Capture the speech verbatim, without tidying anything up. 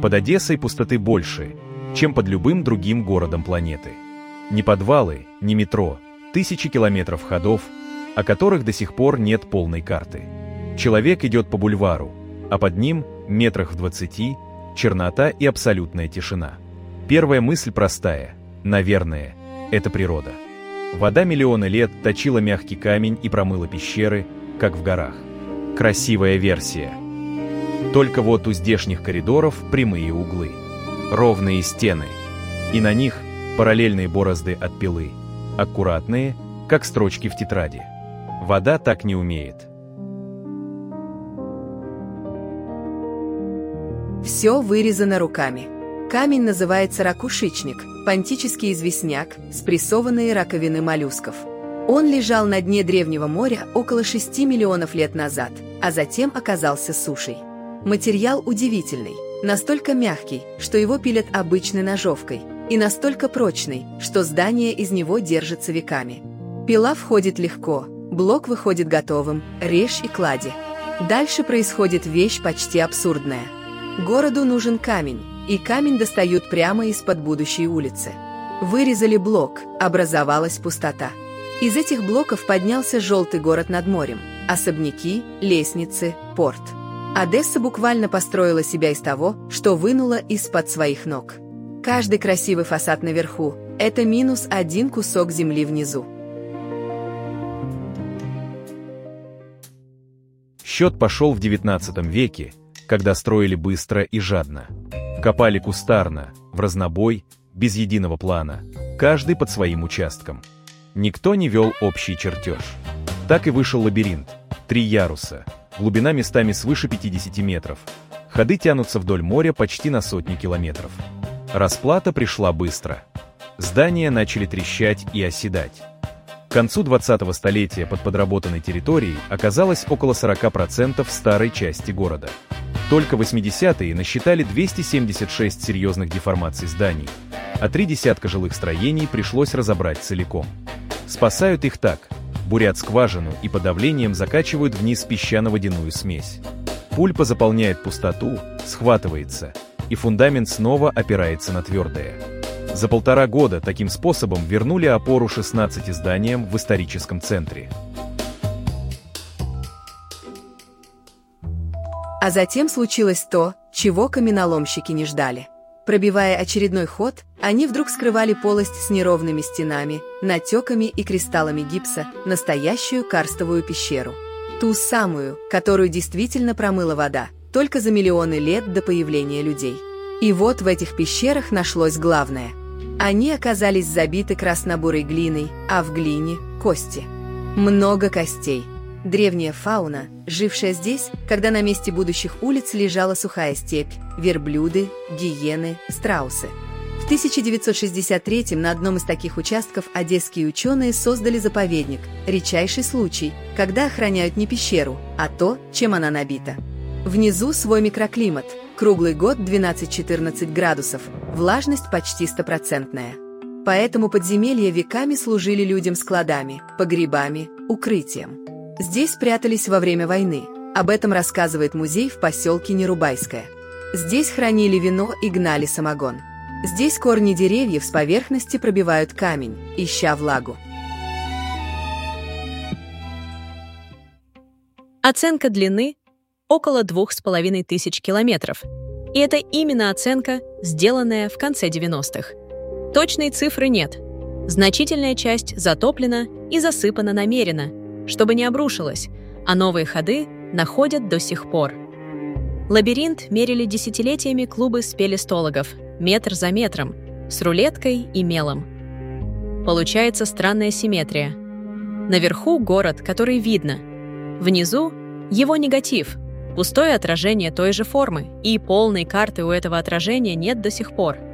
Под Одессой пустоты больше, чем под любым другим городом планеты. Ни подвалы, ни метро, тысячи километров ходов, о которых до сих пор нет полной карты. Человек идет по бульвару, а под ним, метрах в двадцати, чернота и абсолютная тишина. Первая мысль простая. Наверное, это природа. Вода миллионы лет точила мягкий камень и промыла пещеры, как в горах. Красивая версия. Только вот у здешних коридоров прямые углы, ровные стены, и на них параллельные борозды от пилы, аккуратные, как строчки в тетради. Вода так не умеет. Все вырезано руками. Камень называется ракушечник, понтический известняк, спрессованные раковины моллюсков. Он лежал на дне древнего моря около шести миллионов лет назад, а затем оказался сушей. Материал удивительный, настолько мягкий, что его пилят обычной ножовкой, и настолько прочный, что здание из него держится веками. Пила входит легко, блок выходит готовым, режь и клади. Дальше происходит вещь почти абсурдная. Городу нужен камень, и камень достают прямо из-под будущей улицы. Вырезали блок, образовалась пустота. Из этих блоков поднялся желтый город над морем, особняки, лестницы, порт. Одесса буквально построила себя из того, что вынула из-под своих ног. Каждый красивый фасад наверху – это минус один кусок земли внизу. Счет пошел в девятнадцатом веке, когда строили быстро и жадно. Копали кустарно, в разнобой, без единого плана, каждый под своим участком. Никто не вел общий чертеж. Так и вышел лабиринт. Три яруса, глубина местами свыше пятидесяти метров. Ходы тянутся вдоль моря почти на сотню километров. Расплата пришла быстро. Здания начали трещать и оседать. К концу двадцатого столетия под подработанной территорией оказалось около сорока процентов старой части города. Только восьмидесятые насчитали двести семьдесят шесть серьезных деформаций зданий, а три десятка жилых строений пришлось разобрать целиком. Спасают их так: бурят скважину и под давлением закачивают вниз песчано-водяную смесь. Пульпа заполняет пустоту, схватывается, и фундамент снова опирается на твердое. За полтора года таким способом вернули опору шестнадцати зданиям в историческом центре. А затем случилось то, чего каменоломщики не ждали. Пробивая очередной ход, они вдруг скрывали полость с неровными стенами, натеками и кристаллами гипса, настоящую карстовую пещеру. Ту самую, которую действительно промыла вода, только за миллионы лет до появления людей. И вот в этих пещерах нашлось главное. Они оказались забиты красно-бурой глиной, а в глине – кости. Много костей. Древняя фауна, жившая здесь, когда на месте будущих улиц лежала сухая степь, верблюды, гиены, страусы. В тысяча девятьсот шестьдесят третьем на одном из таких участков одесские ученые создали заповедник, редчайший случай, когда охраняют не пещеру, а то, чем она набита. Внизу свой микроклимат, круглый год двенадцать-четырнадцать градусов, влажность почти стопроцентная. Поэтому подземелья веками служили людям складами, погребами, укрытием. Здесь прятались во время войны. Об этом рассказывает музей в поселке Нерубайское. Здесь хранили вино и гнали самогон. Здесь корни деревьев с поверхности пробивают камень, ища влагу. Оценка длины – около двух с половиной тысяч километров. И это именно оценка, сделанная в конце девяностых. Точной цифры нет. Значительная часть затоплена и засыпана намеренно, чтобы не обрушилось, а новые ходы находят до сих пор. Лабиринт мерили десятилетиями клубы спелеостологов, метр за метром, с рулеткой и мелом. Получается странная симметрия. Наверху город, который видно. Внизу его негатив, пустое отражение той же формы, и полной карты у этого отражения нет до сих пор.